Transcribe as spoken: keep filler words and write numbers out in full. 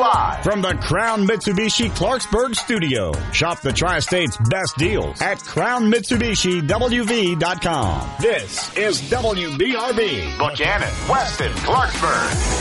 live from the Crown Mitsubishi Clarksburg studio. Shop the Tri-State's best deals at crown mitsubishi w v dot com. This is W B R B, Buchanan, Weston, Clarksburg.